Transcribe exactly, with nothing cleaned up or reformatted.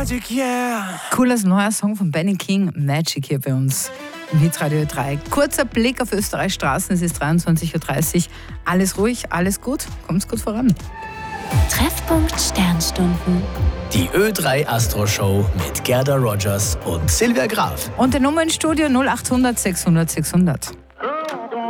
Magic, yeah. Cooles neuer Song von Benny King, Magic, hier bei uns im Hitradio drei. Kurzer Blick auf Österreichs Straßen, es ist dreiundzwanzig Uhr dreißig. Alles ruhig, alles gut, kommt's gut voran. Treffpunkt Sternstunden. Die Ö drei Astro Show mit Gerda Rogers und Silvia Graf. Und die Nummer ins Studio null achthundert sechshundert sechshundert.